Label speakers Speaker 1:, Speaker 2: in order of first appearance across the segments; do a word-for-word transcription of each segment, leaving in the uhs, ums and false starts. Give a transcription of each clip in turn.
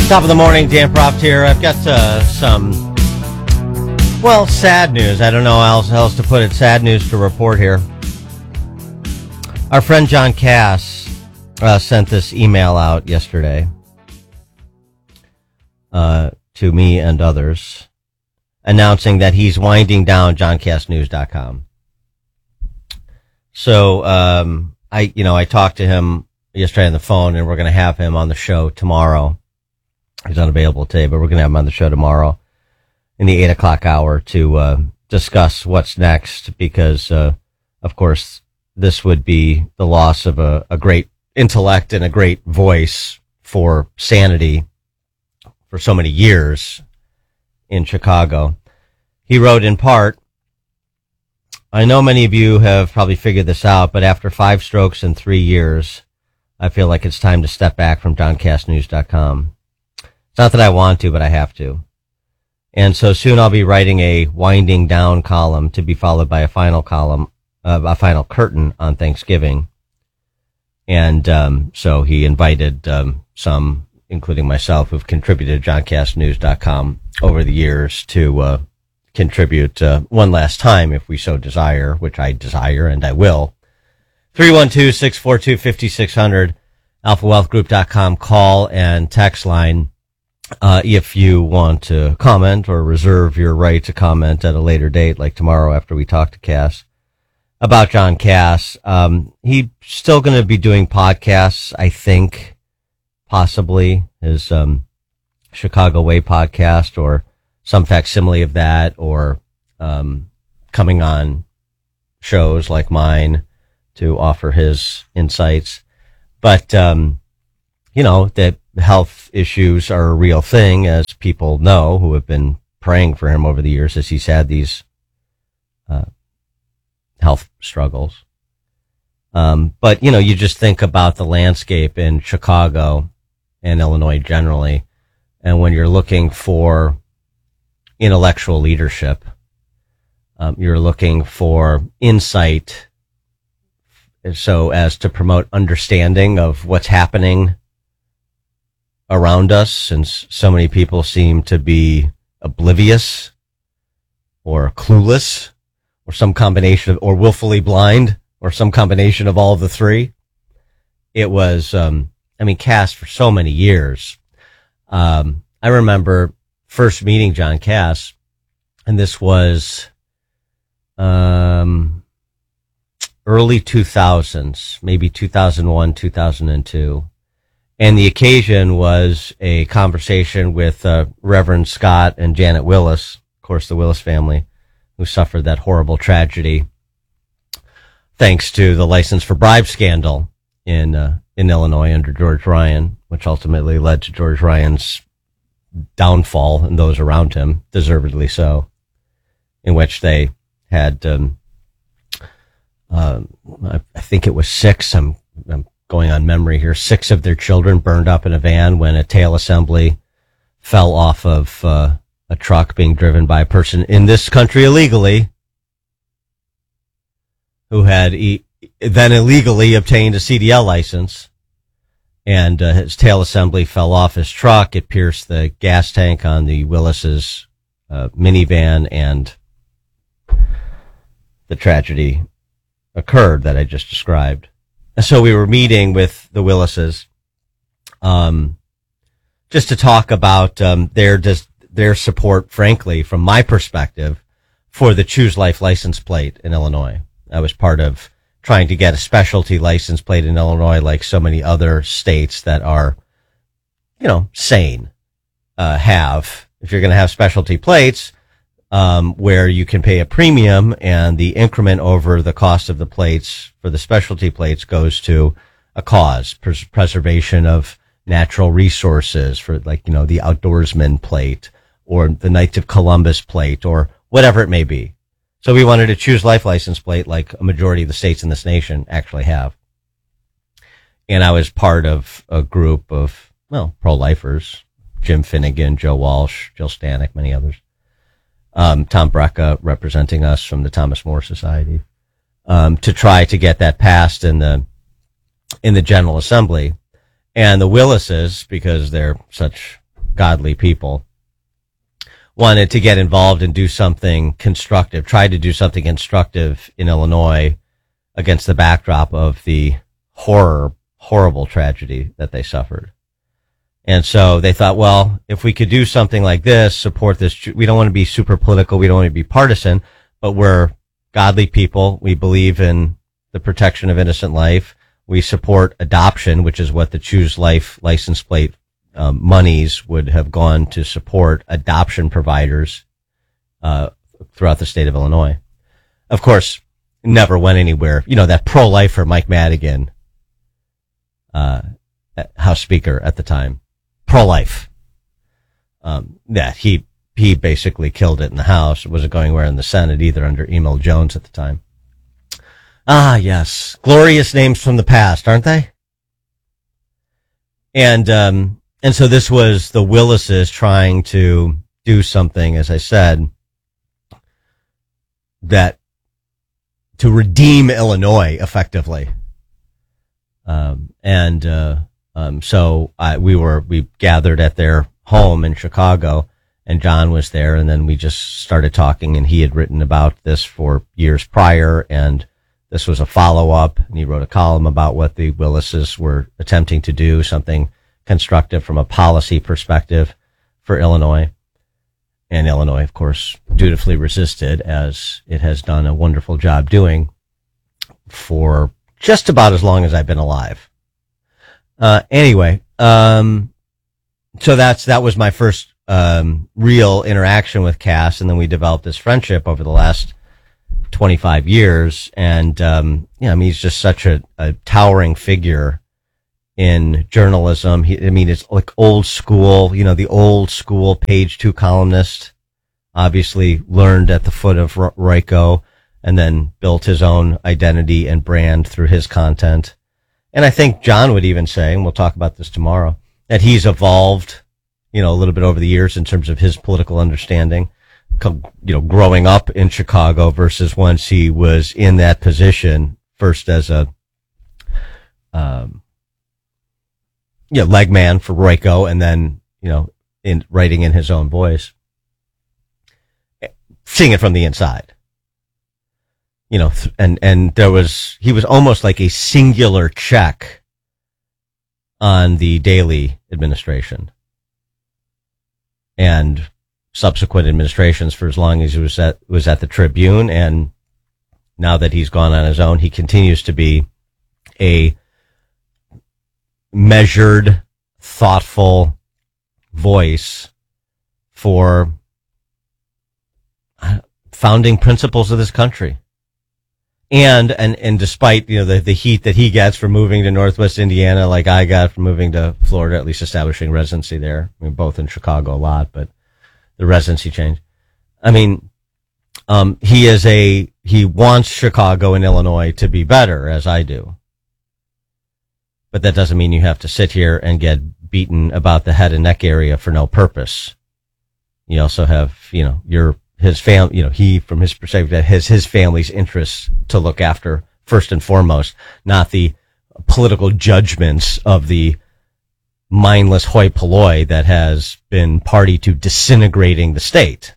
Speaker 1: Top of the morning, Dan Proft here. I've got uh, some, well, sad news. I don't know how else, how else to put it. Sad news to report here. Our friend John Cass uh, sent this email out yesterday uh, to me and others, announcing that he's winding down john cass news dot com. So, um, I, you know, I talked to him yesterday on the phone, and we're going to have him on the show tomorrow. He's unavailable today, but we're going to have him on the show tomorrow in the eight o'clock hour to uh, discuss what's next, because, uh, of course, this would be the loss of a, a great intellect and a great voice for sanity for so many years in Chicago. He wrote in part, I know many of you have probably figured this out, but after five strokes in three years, I feel like it's time to step back from john cass news dot com. It's not that I want to, but I have to. And so soon I'll be writing a winding down column to be followed by a final column, uh, a final curtain on Thanksgiving. And um, so he invited um, some, including myself, who've contributed to john cass news dot com over the years to uh, contribute uh, one last time if we so desire, which I desire and I will. three one two, six four two, five six zero zero, alpha wealth group dot com call and text line. Uh, if you want to comment or reserve your right to comment at a later date, like tomorrow after we talk to Cass about John Cass. Um, he's still going to be doing podcasts, I think, possibly his um, Chicago Way podcast or some facsimile of that, or um, coming on shows like mine to offer his insights. But, um, you know, that health issues are a real thing, as people know who have been praying for him over the years as he's had these uh, health struggles. Um, but, you know, you just think about the landscape in Chicago and Illinois generally, and when you're looking for intellectual leadership, um, you're looking for insight so as to promote understanding of what's happening around us, since so many people seem to be oblivious or clueless or some combination of, or willfully blind or some combination of all of the three. It was, um, I mean, Cass for so many years. Um, I remember first meeting John Cass, and this was, um, early two thousands, maybe two thousand one, two thousand two. And the occasion was a conversation with uh, Reverend Scott and Janet Willis, of course, the Willis family, who suffered that horrible tragedy thanks to the license for bribe scandal in uh, in Illinois under George Ryan, which ultimately led to George Ryan's downfall and those around him, deservedly so, in which they had, um, uh, I, I think it was six, I'm, I'm going on memory here, six of their children burned up in a van when a tail assembly fell off of uh, a truck being driven by a person in this country illegally, who had e- then illegally obtained a C D L license, and uh, his tail assembly fell off his truck. It pierced the gas tank on the Willis's uh, minivan, and the tragedy occurred that I just described. So we were meeting with the Willises, um, just to talk about um, their just their support, frankly, from my perspective, for the Choose Life license plate in Illinois. I was part of trying to get a specialty license plate in Illinois, like so many other states that are, you know, sane, uh, have. If you're going to have specialty plates, um, where you can pay a premium and the increment over the cost of the plates for the specialty plates goes to a cause, pres- preservation of natural resources, for, like, you know, the outdoorsman plate or the Knights of Columbus plate or whatever it may be. So we wanted to Choose Life license plate like a majority of the states in this nation actually have. And I was part of a group of, well, pro-lifers, Jim Finnegan, Joe Walsh, Jill Stanek, many others. Um, Tom Brecka representing us from the Thomas More Society, um, to try to get that passed in the, in the General Assembly. And the Willises, because they're such godly people, wanted to get involved and do something constructive, tried to do something constructive in Illinois against the backdrop of the horror, horrible tragedy that they suffered. And so they thought, well, if we could do something like this, support this, we don't want to be super political, we don't want to be partisan, but we're godly people. We believe in the protection of innocent life. We support adoption, which is what the Choose Life license plate um, monies would have gone to support adoption providers uh, throughout the state of Illinois. Of course, never went anywhere. You know, that pro-lifer Mike Madigan, uh, House Speaker at the time, pro-life. Um, yeah, he he basically killed it in the House. It wasn't going anywhere in the Senate either under Emil Jones at the time. Ah, yes. Glorious names from the past, aren't they? And, um, and so this was the Willises trying to do something, as I said, that to redeem Illinois effectively. Um, and, uh, um, so I, we were, we gathered at their home in Chicago, and John was there, and then we just started talking, and he had written about this for years prior, and this was a follow-up, and he wrote a column about what the Willises were attempting to do, something constructive from a policy perspective for Illinois. And Illinois, of course, dutifully resisted, as it has done a wonderful job doing for just about as long as I've been alive. Uh, anyway, um, so that's, that was my first, um, real interaction with Cass, and then we developed this friendship over the last twenty-five years. And, um, yeah, I mean, he's just such a, a towering figure in journalism. He, I mean, it's like old school, you know, the old school page two columnist, obviously learned at the foot of Royko and then built his own identity and brand through his content. And I think John would even say, and we'll talk about this tomorrow, that he's evolved, you know, a little bit over the years in terms of his political understanding, you know, growing up in Chicago versus once he was in that position, first as a, um, yeah, leg man for Royko, and then, you know, in writing in his own voice, seeing it from the inside, you know, and, and there was, he was almost like a singular check on the Daley administration and subsequent administrations for as long as he was at, was at the Tribune. And now that he's gone on his own, he continues to be a measured, thoughtful voice for founding principles of this country. And, and, and despite, you know, the, the heat that he gets for moving to Northwest Indiana, like I got for moving to Florida, at least establishing residency there. I mean, both in Chicago a lot, but the residency change. I mean, um, he is a, he wants Chicago and Illinois to be better, as I do. But that doesn't mean you have to sit here and get beaten about the head and neck area for no purpose. You also have, you know, your, his family, you know, he, from his perspective, has his family's interests to look after first and foremost, not the political judgments of the mindless hoi polloi that has been party to disintegrating the state.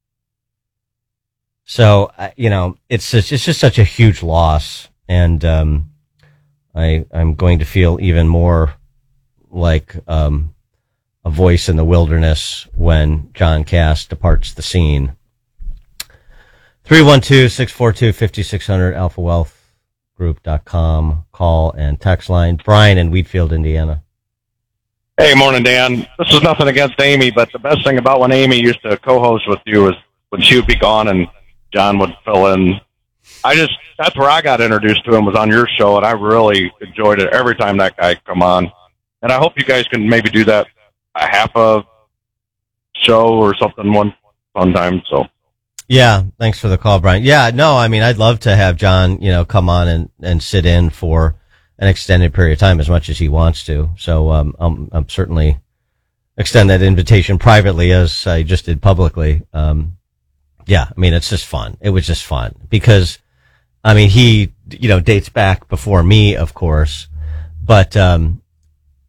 Speaker 1: So, you know, it's just, it's just such a huge loss. And, um, I, I'm going to feel even more like, um, a voice in the wilderness when John Cass departs the scene. three one two, six four two, five six zero zero, alpha wealth group dot com, call and text line. Brian in Wheatfield, Indiana.
Speaker 2: Hey, morning, Dan. This is nothing against Amy, but the best thing about when Amy used to co-host with you was when she would be gone and John would fill in. I just, that's where I got introduced to him, was on your show, and I really enjoyed it every time that guy come on. And I hope you guys can maybe do that a half a show or something one fun time. So.
Speaker 1: Yeah, thanks for the call, Brian. Yeah, no, I mean, I'd love to have John, you know, come on and, and sit in for an extended period of time as much as he wants to. So, um, I'm, I'm certainly extend that invitation privately as I just did publicly. Um, yeah, I mean, it's just fun. It was just fun because, I mean, he, you know, dates back before me, of course, but, um,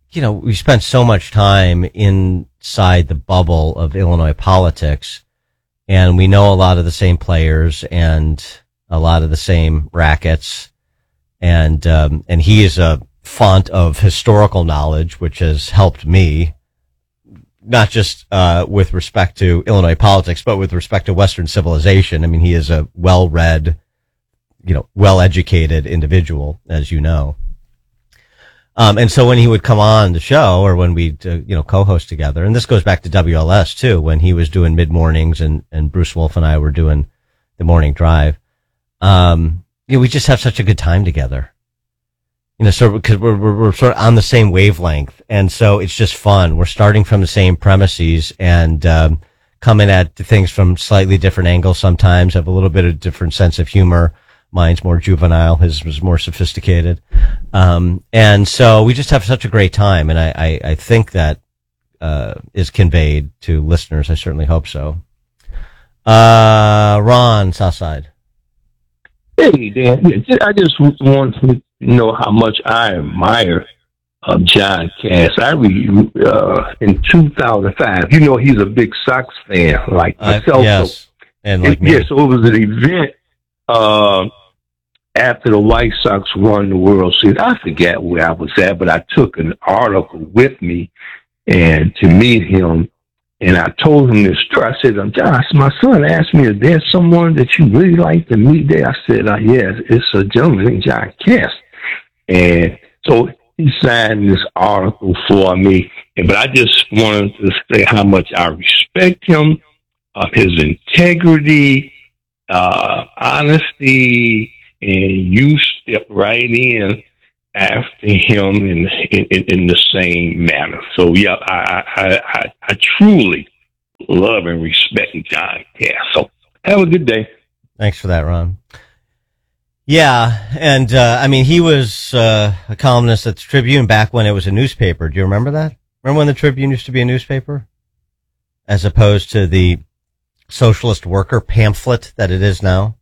Speaker 1: you know, we spent so much time inside the bubble of Illinois politics, and we know a lot of the same players and a lot of the same rackets. And, um, and he is a font of historical knowledge, which has helped me, not just, uh, with respect to Illinois politics, but with respect to Western civilization. I mean, he is a well-read, you know, well-educated individual, as you know. Um, and so when he would come on the show, or when we'd, uh, you know, co-host together, and this goes back to W L S too, when he was doing mid-mornings and, and Bruce Wolf and I were doing the morning drive, um, you know, we just have such a good time together. You know, so because we're, we're, we're sort of on the same wavelength. And so it's just fun. We're starting from the same premises and, um, coming at things from slightly different angles sometimes, have a little bit of different sense of humor. Mine's more juvenile. His was more sophisticated. Um, and so we just have such a great time. And I, I, I think that, uh, is conveyed to listeners. I certainly hope so. Uh, Ron, Southside.
Speaker 3: Hey, Dan. I just want to know how much I admire uh, John Cass. I read, uh, in two thousand five, you know, he's a big Sox fan, like myself.
Speaker 1: Uh, yes. So, and like
Speaker 3: it,
Speaker 1: me.
Speaker 3: Yeah, so it was an event, uh, after the White Sox won the World Series. I forget where I was at, but I took an article with me and to meet him. And I told him this story. I said, um, John, my son asked me, is there someone that you really like to meet there? I said, uh, yes, it's a gentleman named John Cass. And so he signed this article for me. But I just wanted to say how much I respect him, uh, his integrity, uh, honesty, and you stepped right in after him in in, in the same manner. So yeah, I, I I I truly love and respect John Cass. So have a good day.
Speaker 1: Thanks for that, Ron. Yeah, and uh, I mean, he was uh, a columnist at the Tribune back when it was a newspaper. Do you remember that? Remember when the Tribune used to be a newspaper, as opposed to the socialist worker pamphlet that it is now?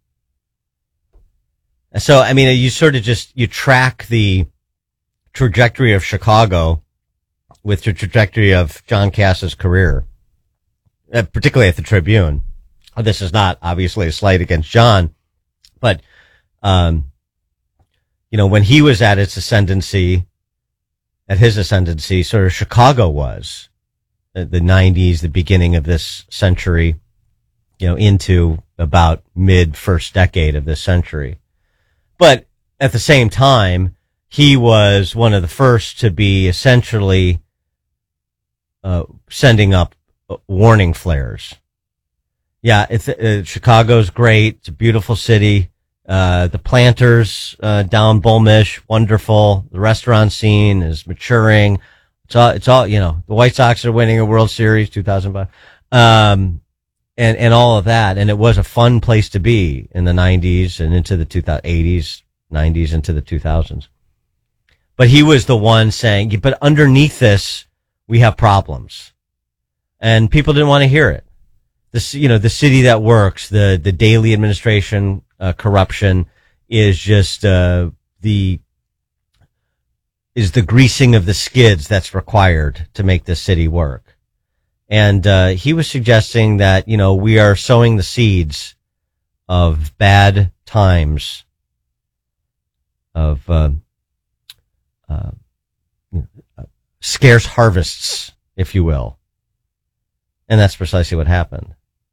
Speaker 1: So, I mean, you sort of just, you track the trajectory of Chicago with the trajectory of John Cass's career, uh, particularly at the Tribune. This is not obviously a slight against John, but, um, you know, when he was at its ascendancy, at his ascendancy, sort of Chicago was uh, the nineties, the beginning of this century, you know, into about mid first decade of this century. But at the same time, he was one of the first to be essentially uh, sending up warning flares. Yeah, it's, uh, Chicago's great. It's a beautiful city. Uh, the Planters uh, down Bullmish, wonderful. The restaurant scene is maturing. It's all, it's all, you know, the White Sox are winning a World Series, two thousand five. Um, And, and all of that. And it was a fun place to be in the nineties and into the two thousand eighties, nineties, into the two thousands. But he was the one saying, but underneath this, we have problems. And people didn't want to hear it. This, you know, the city that works, the, the daily administration, uh, corruption is just, uh, the, is the greasing of the skids that's required to make this city work. And, uh, he was suggesting that, you know, we are sowing the seeds of bad times, of, uh, uh, you know, uh, scarce harvests, if you will. And that's precisely what happened.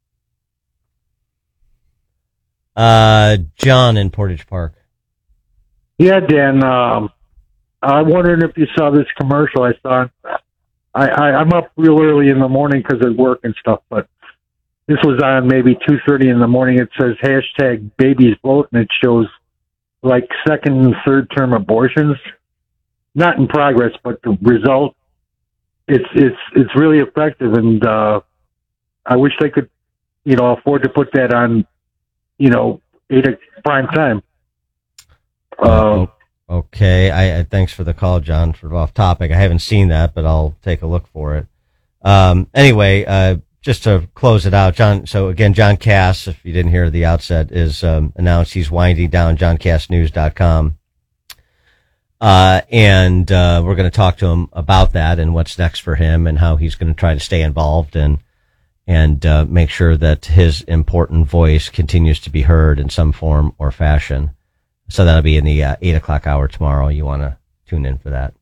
Speaker 1: Uh, John in Portage Park.
Speaker 4: Yeah, Dan, um, I'm wondering if you saw this commercial I saw. I, I, I'm up real early in the morning because of work and stuff, but this was on maybe two thirty in the morning. It says hashtag babies vote, and it shows like second and third term abortions. Not in progress, but the result, it's, it's, it's really effective. And, uh, I wish they could, you know, afford to put that on, you know, eight at prime time.
Speaker 1: Uh, um, Okay, I, I thanks for the call, John. Sort of off topic. I haven't seen that, but I'll take a look for it. Um, anyway, uh, just to close it out, John. So again, John Cass, if you didn't hear at the outset, is um, announced he's winding down john cass news dot com. Uh, and, uh, we're going to talk to him about that and what's next for him and how he's going to try to stay involved and, and, uh, make sure that his important voice continues to be heard in some form or fashion. So that'll be in the uh, eight o'clock hour tomorrow. You want to tune in for that.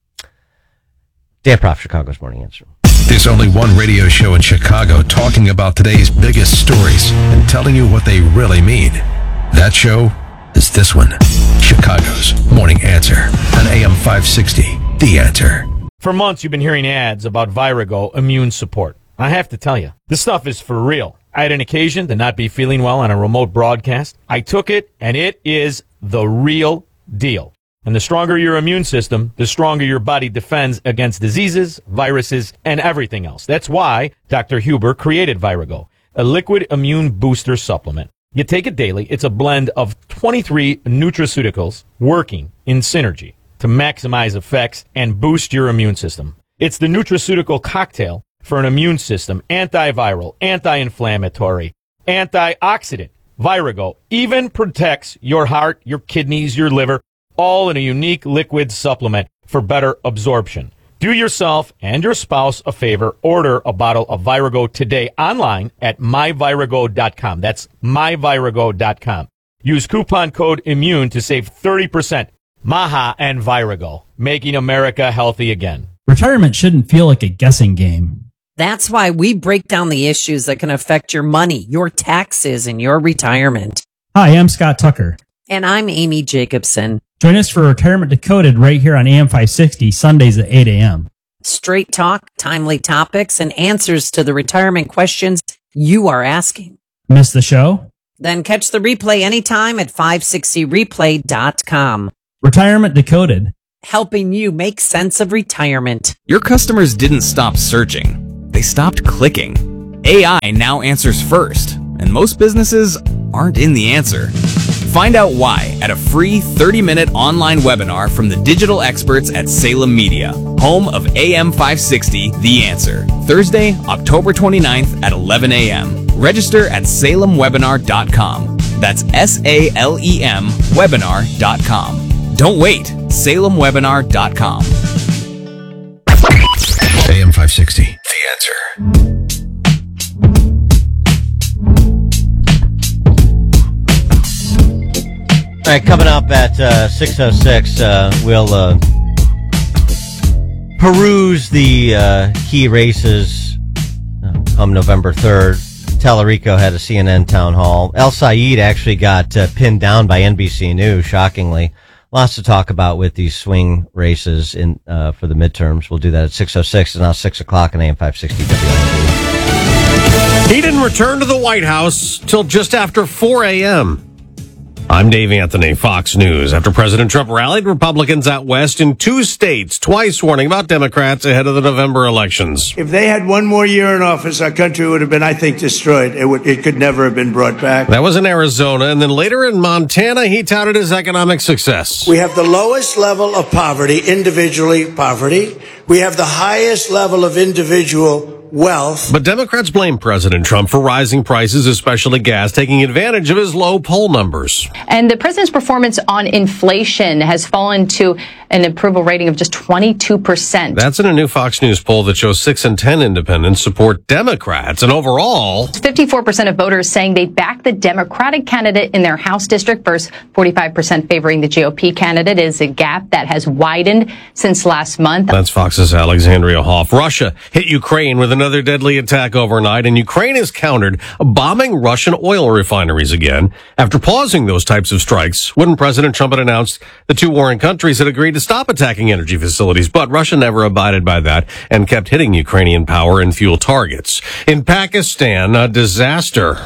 Speaker 1: Dan Proft, Chicago's Morning Answer.
Speaker 5: There's only one radio show in Chicago talking about today's biggest stories and telling you what they really mean. That show is this one. Chicago's Morning Answer on A M five sixty. The Answer.
Speaker 6: For months, you've been hearing ads about Virago Immune Support. I have to tell you, this stuff is for real. I had an occasion to not be feeling well on a remote broadcast. I took it, and it is the real deal. And the stronger your immune system, the stronger your body defends against diseases, viruses, and everything else. That's why Doctor Huber created Virago, a liquid immune booster supplement. You take it daily. It's a blend of twenty-three nutraceuticals working in synergy to maximize effects and boost your immune system. It's the nutraceutical cocktail for an immune system, antiviral, anti-inflammatory, antioxidant. Virago even protects your heart, your kidneys, your liver, all in a unique liquid supplement for better absorption. Do yourself and your spouse a favor. Order a bottle of Virago today online at my virago dot com. That's my virago dot com. Use coupon code IMMUNE to save thirty percent. Maha and Virago, making America healthy again.
Speaker 7: Retirement shouldn't feel like a guessing game.
Speaker 8: That's why we break down the issues that can affect your money, your taxes, and your retirement.
Speaker 7: Hi, I'm Scott Tucker.
Speaker 8: And I'm Amy Jacobson.
Speaker 7: Join us for Retirement Decoded right here on A M five sixty, Sundays at eight a.m.
Speaker 8: Straight talk, timely topics, and answers to the retirement questions you are asking.
Speaker 7: Miss the show?
Speaker 8: Then catch the replay anytime at five sixty replay dot com.
Speaker 7: Retirement Decoded.
Speaker 8: Helping you make sense of retirement.
Speaker 9: Your customers didn't stop searching. They stopped clicking. A I now answers first, and most businesses aren't in the answer. Find out why at a free thirty-minute online webinar from the digital experts at Salem Media, home of A M five sixty, The Answer. Thursday, October twenty-ninth at eleven a.m. Register at salem webinar dot com. That's S A L E M webinar dot com. Don't wait, salem webinar dot com.
Speaker 5: A M five sixty, The Answer.
Speaker 1: All right, coming up at uh, six oh six, uh, we'll uh, peruse the uh, key races uh, come November third. Tallarico had a C N N town hall. El Sayed actually got uh, pinned down by N B C News, shockingly. Lots to talk about with these swing races in uh, for the midterms. We'll do that at six oh six. It's now six o'clock on A M five sixty W N D.
Speaker 10: He didn't return to the White House till just after four a.m. I'm Dave Anthony, Fox News. After President Trump rallied Republicans out west in two states, twice warning about Democrats ahead of the November elections.
Speaker 11: If they had one more year in office, our country would have been, I think, destroyed. It would, it could never have been brought back.
Speaker 10: That was in Arizona, and then later in Montana, he touted his economic success.
Speaker 11: We have the lowest level of poverty, individually poverty. We have the highest level of individual wealth.
Speaker 10: But Democrats blame President Trump for rising prices, especially gas, taking advantage of his low poll numbers.
Speaker 12: And the president's performance on inflation has fallen to an approval rating of just twenty-two percent.
Speaker 10: That's in a new Fox News poll that shows six in ten independents support Democrats. And overall,
Speaker 12: fifty-four percent of voters saying they back the Democratic candidate in their House district versus forty-five percent favoring the G O P candidate is a gap that has widened since last month.
Speaker 10: That's Fox's Alexandria Hoff. Russia hit Ukraine with another deadly attack overnight, and Ukraine has countered bombing Russian oil refineries again after pausing those types of strikes when President Trump had announced the two warring countries had agreed to stop attacking energy facilities. But Russia never abided by that and kept hitting Ukrainian power and fuel targets. In Pakistan, a disaster.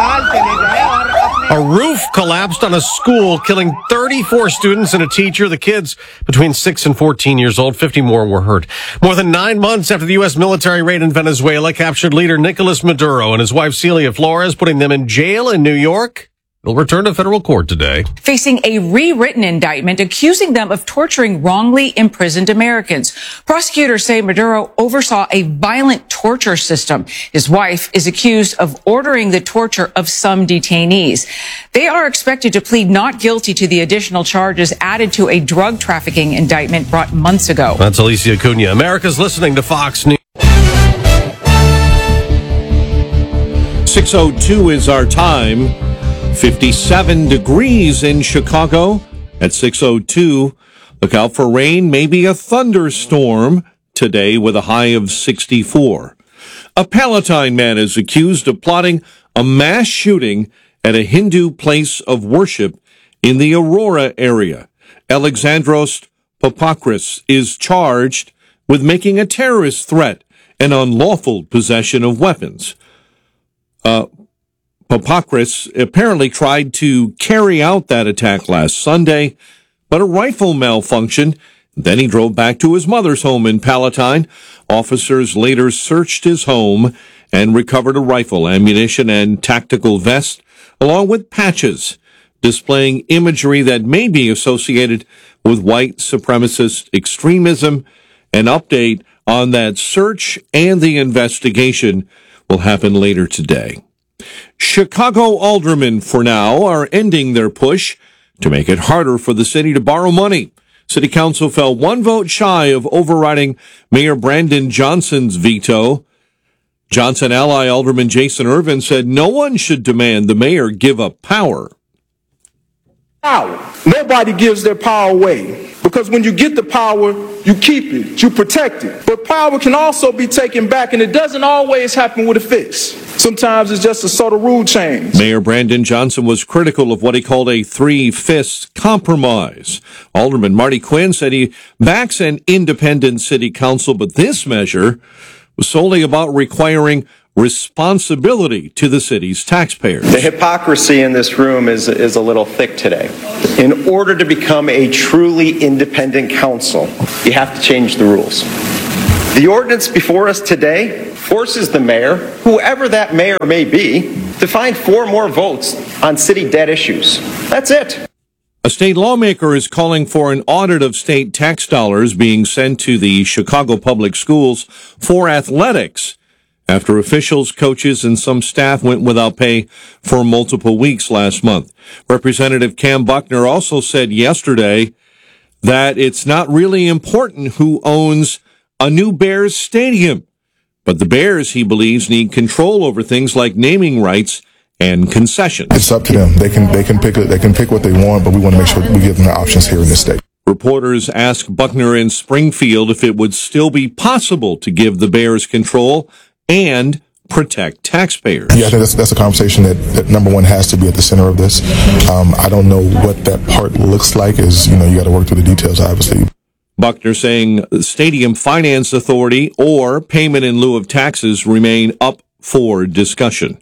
Speaker 10: A roof collapsed on a school, killing thirty-four students and a teacher. The kids between six and fourteen years old. fifty more were hurt. More than nine months after the U S military raid in Venezuela captured leader Nicolas Maduro and his wife Celia Flores, putting them in jail in New York. will return to federal court today.
Speaker 13: Facing a rewritten indictment accusing them of torturing wrongly imprisoned Americans. Prosecutors say Maduro oversaw a violent torture system. His wife is accused of ordering the torture of some detainees. They are expected to plead not guilty to the additional charges added to a drug trafficking indictment brought months ago.
Speaker 10: That's Alicia Cunha. America's listening to Fox News.
Speaker 14: six oh two is our time. fifty-seven degrees in Chicago at six oh two. Look out for rain, maybe a thunderstorm today with a high of sixty-four. A Palatine man is accused of plotting a mass shooting at a Hindu place of worship in the Aurora area. Alexandros Papakris is charged with making a terrorist threat and unlawful possession of weapons. Uh, Papakris apparently tried to carry out that attack last Sunday, but a rifle malfunctioned. Then he drove back to his mother's home in Palatine. Officers later searched his home and recovered a rifle, ammunition, and tactical vest, along with patches displaying imagery that may be associated with white supremacist extremism. An update on that search and the investigation will happen later today. Chicago aldermen, for now, are ending their push to make it harder for the city to borrow money. City Council fell one vote shy of overriding Mayor Brandon Johnson's veto. Johnson ally Alderman Jason Irvin said no one should demand the mayor give up power.
Speaker 15: Power. Nobody gives their power away. Because when you get the power, you keep it, you protect it. But power can also be taken back, and it doesn't always happen with a fist. Sometimes it's just a sort of rule change.
Speaker 14: Mayor Brandon Johnson was critical of what he called a three-fifths compromise. Alderman Marty Quinn said he backs an independent city council, but this measure was solely about requiring responsibility to the city's taxpayers.
Speaker 16: The hypocrisy in this room is, is a little thick today. In order to become a truly independent council, you have to change the rules. The ordinance before us today forces the mayor, whoever that mayor may be, to find four more votes on city debt issues. That's it.
Speaker 14: A state lawmaker is calling for an audit of state tax dollars being sent to the Chicago Public Schools for athletics after officials, coaches, and some staff went without pay for multiple weeks last month. Representative Cam Buckner also said yesterday that it's not really important who owns a new Bears stadium, but the Bears, he believes, need control over things like naming rights and concessions.
Speaker 17: It's up to them. They can they can pick it. They can pick what they want, but we want to make sure we give them the options here in this state.
Speaker 14: Reporters asked Buckner in Springfield if it would still be possible to give the Bears control and protect taxpayers.
Speaker 17: Yeah, I think that's, that's a conversation that, that, number one, has to be at the center of this. Um, I don't know what that part looks like. Is, you know, you got to work through the details, obviously.
Speaker 14: Buckner saying the Stadium Finance Authority or payment in lieu of taxes remain up for discussion.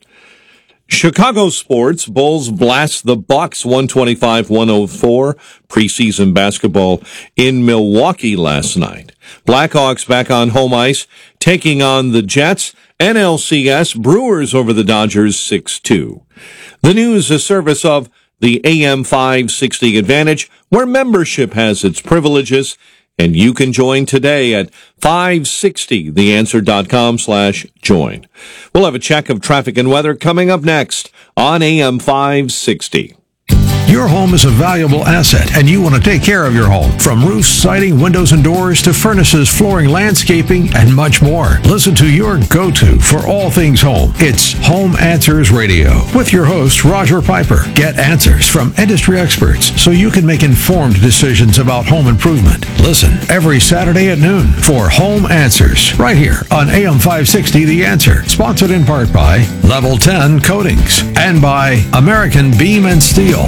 Speaker 14: Chicago sports, Bulls blast the Bucks one twenty-five to one oh four preseason basketball in Milwaukee last night. Blackhawks back on home ice taking on the Jets. N L C S Brewers over the Dodgers six two. The news, a service of the A M five sixty Advantage, where membership has its privileges, and you can join today at five sixty the answer dot com slash join. We'll have a check of traffic and weather coming up next on A M five sixty.
Speaker 5: Your home is a valuable asset, and you want to take care of your home. From roofs, siding, windows, and doors to furnaces, flooring, landscaping, and much more. Listen to your go-to for all things home. It's Home Answers Radio with your host, Roger Piper. Get answers from industry experts so you can make informed decisions about home improvement. Listen every Saturday at noon for Home Answers right here on A M five sixty The Answer. Sponsored in part by Level ten Coatings and by American Beam and Steel.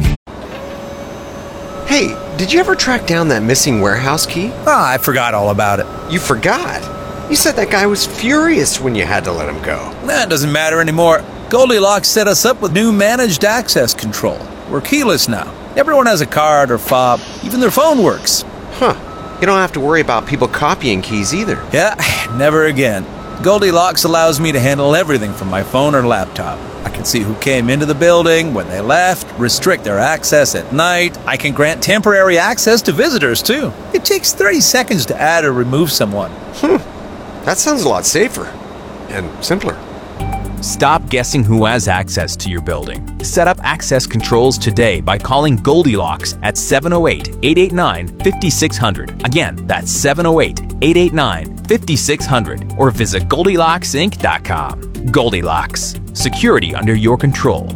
Speaker 18: Hey, did you ever track down that missing warehouse key?
Speaker 19: Ah, I forgot all about it.
Speaker 18: You forgot? You said that guy was furious when you had to let him go.
Speaker 19: That doesn't matter anymore. Goldilocks set us up with new managed access control. We're keyless now. Everyone has a card or fob. Even their phone works.
Speaker 18: Huh. You don't have to worry about people copying keys either.
Speaker 19: Yeah, never again. Goldilocks allows me to handle everything from my phone or laptop. I can see who came into the building, when they left, restrict their access at night. I can grant temporary access to visitors, too. It takes thirty seconds to add or remove someone.
Speaker 18: Hmm. That sounds a lot safer and simpler.
Speaker 20: Stop guessing who has access to your building. Set up access controls today by calling Goldilocks at seven oh eight, eight eight nine, five six zero zero. Again, that's seven oh eight, eight eight nine, five six zero zero. Or visit Goldilocks Inc dot com. Goldilocks. Security under your control.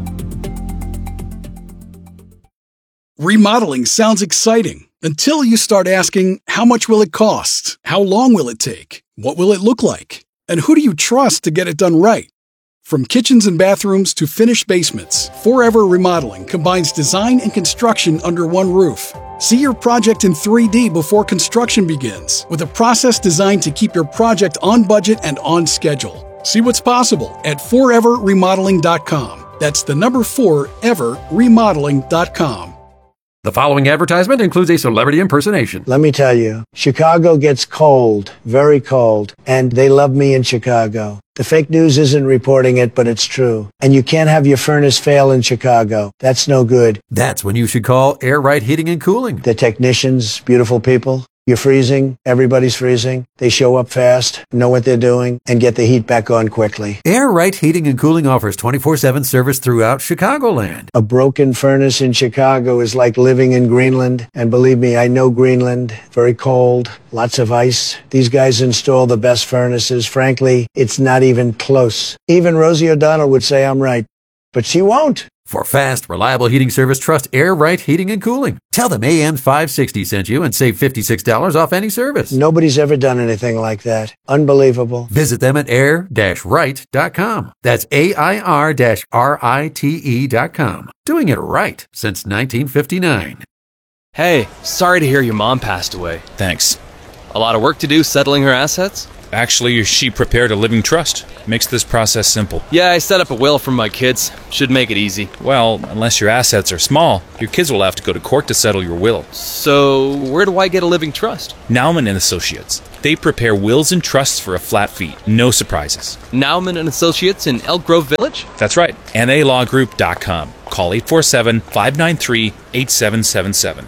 Speaker 21: Remodeling sounds exciting until you start asking, how much will it cost? How long will it take? What will it look like? And who do you trust to get it done right? From kitchens and bathrooms to finished basements, Forever Remodeling combines design and construction under one roof. See your project in three D before construction begins, with a process designed to keep your project on budget and on schedule. See what's possible at forever remodeling dot com. That's the number four, ever remodeling dot com.
Speaker 22: The following advertisement includes a celebrity impersonation.
Speaker 11: Let me tell you, Chicago gets cold, very cold, and they love me in Chicago. The fake news isn't reporting it, but it's true. And you can't have your furnace fail in Chicago. That's no good.
Speaker 22: That's when you should call Air Right Heating and Cooling.
Speaker 11: The technicians, beautiful people. You're freezing, everybody's freezing. They show up fast, know what they're doing, and get the heat back on quickly.
Speaker 22: Air Right Heating and Cooling offers twenty-four seven service throughout Chicagoland.
Speaker 11: A broken furnace in Chicago is like living in Greenland. And believe me, I know Greenland. Very cold, lots of ice. These guys install the best furnaces. Frankly, it's not even close. Even Rosie O'Donnell would say I'm right, but she won't.
Speaker 22: For fast, reliable heating service, trust Air Right Heating and Cooling. Tell them A M five sixty sent you and save fifty-six dollars off any service.
Speaker 11: Nobody's ever done anything like that. Unbelievable.
Speaker 22: Visit them at air right dot com. That's A I R R I T E dot com. Doing it right since nineteen fifty-nine.
Speaker 23: Hey, sorry to hear your mom passed away.
Speaker 24: Thanks.
Speaker 23: A lot of work to do settling her assets?
Speaker 24: Actually, she prepared a living trust. Makes this process simple.
Speaker 23: Yeah, I set up a will for my kids. Should make it easy.
Speaker 24: Well, unless your assets are small, your kids will have to go to court to settle your will.
Speaker 23: So, where do I get a living trust?
Speaker 24: Nauman and Associates. They prepare wills and trusts for a flat fee. No surprises.
Speaker 23: Nauman and Associates in Elk Grove Village?
Speaker 24: That's right. N A law group dot com. Call eight four seven, five nine three, eight seven seven seven.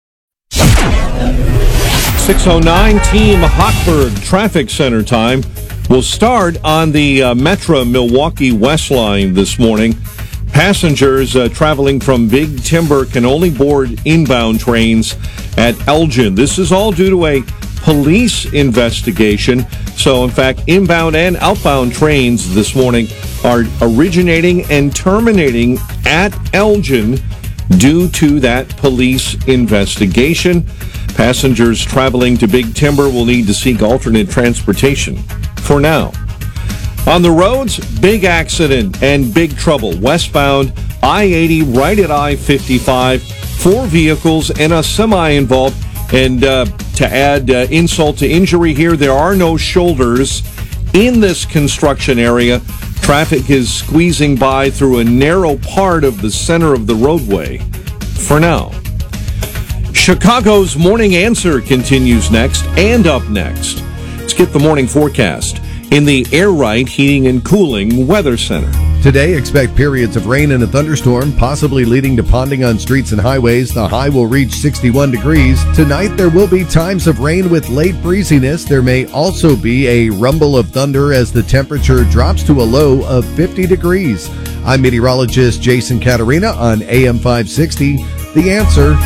Speaker 14: six oh nine Team Hochberg Traffic Center time will start on the uh, Metra Milwaukee West Line this morning. Passengers uh, traveling from Big Timber can only board inbound trains at Elgin. This is all due to a police investigation. So, in fact, inbound and outbound trains this morning are originating and terminating at Elgin due to that police investigation. Passengers traveling to Big Timber will need to seek alternate transportation for now. On the roads, big accident and big trouble. Westbound I eighty right at I fifty-five. Four vehicles and a semi involved. And uh, to add uh, insult to injury here, there are no shoulders in this construction area. Traffic is squeezing by through a narrow part of the center of the roadway for now. Chicago's Morning Answer continues next, and up next, let's get the morning forecast in the Air Right Heating and Cooling Weather Center.
Speaker 25: Today, expect periods of rain and a thunderstorm, possibly leading to ponding on streets and highways. The high will reach sixty-one degrees. Tonight, there will be times of rain with late breeziness. There may also be a rumble of thunder as the temperature drops to a low of fifty degrees. I'm meteorologist Jason Caterina on A M five sixty. The Answer.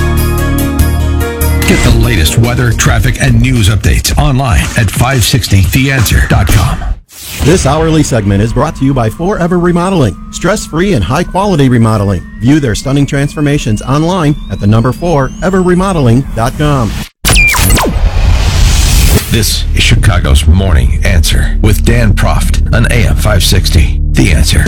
Speaker 5: Get the latest weather, traffic, and news updates online at five sixty the answer dot com.
Speaker 26: This hourly segment is brought to you by Forever Remodeling. Stress-free and high-quality remodeling. View their stunning transformations online at the number four, ever remodeling dot com.
Speaker 5: This is Chicago's Morning Answer with Dan Proft on A M five sixty. The Answer.